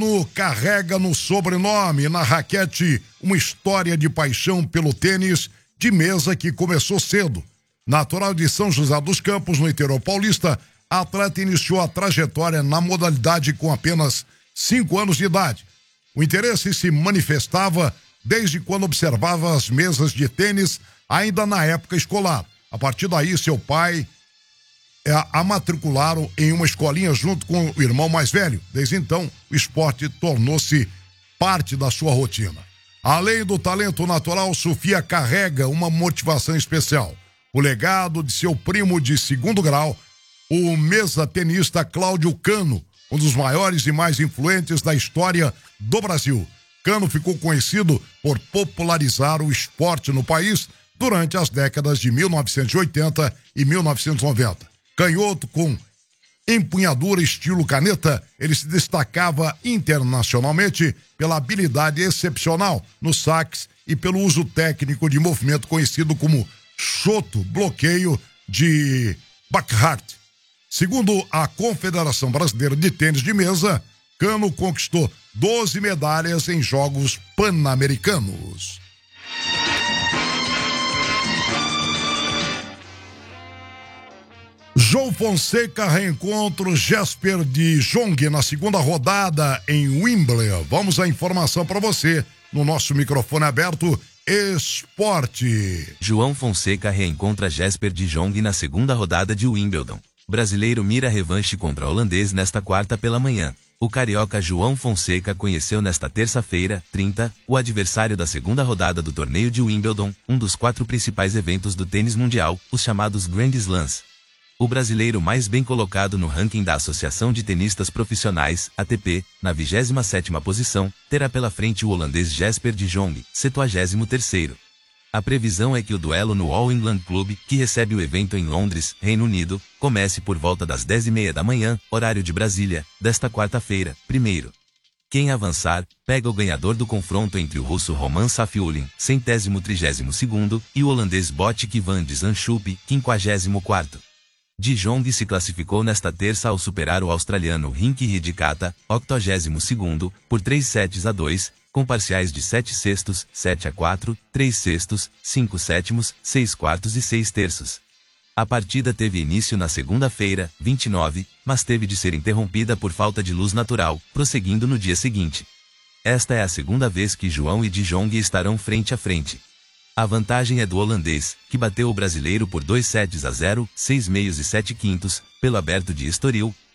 Carrega no sobrenome, na raquete, uma história de paixão pelo tênis de mesa que começou cedo. Natural de São José dos Campos, no interior paulista, a atleta iniciou a trajetória na modalidade com apenas 5 anos de idade. O interesse se manifestava desde quando observava as mesas de tênis, ainda na época escolar. A partir daí, seu pai a matricularam em uma escolinha junto com o irmão mais velho. Desde então, o esporte tornou-se parte da sua rotina. Além do talento natural, Sofia carrega uma motivação especial. O legado de seu primo de segundo grau, o mesa-tenista Cláudio Cano, um dos maiores e mais influentes da história do Brasil. Cano ficou conhecido por popularizar o esporte no país durante as décadas de 1980 e 1990. Canhoto com empunhadura estilo caneta, ele se destacava internacionalmente pela habilidade excepcional nos saques e pelo uso técnico de movimento conhecido como shoto, bloqueio de backhand. Segundo a Confederação Brasileira de Tênis de Mesa, Cano conquistou 12 medalhas em Jogos Pan-Americanos. João Fonseca reencontra Jesper de Jong na segunda rodada em Wimbledon. Vamos à informação para você no nosso microfone aberto Esporte. João Fonseca reencontra Jesper de Jong na segunda rodada de Wimbledon. Brasileiro mira revanche contra holandês nesta quarta pela manhã. O carioca João Fonseca conheceu nesta terça-feira, 30, o adversário da segunda rodada do torneio de Wimbledon, um dos 4 principais eventos do tênis mundial, os chamados Grand Slams. O brasileiro mais bem colocado no ranking da Associação de Tenistas Profissionais, ATP, na 27ª posição, terá pela frente o holandês Jesper de Jong, 73º. A previsão é que o duelo no All England Club, que recebe o evento em Londres, Reino Unido, comece por volta das 10h30 da manhã, horário de Brasília, desta quarta-feira, 1º. Quem avançar, pega o ganhador do confronto entre o russo Roman Safiullin, 132º, e o holandês Botic van de Zandschulp, 54º. De Jong se classificou nesta terça ao superar o australiano Rinky Hidikata, 82º, por 3-2, com parciais de 7/6, 7-4, 3/6, 5/7, 6/4 e 6/3. A partida teve início na segunda-feira, 29, mas teve de ser interrompida por falta de luz natural, prosseguindo no dia seguinte. Esta é a segunda vez que João e De Jong estarão frente a frente. A vantagem é do holandês, que bateu o brasileiro por 2-0, 6 meios e 7 quintos, pelo Aberto de Estoril,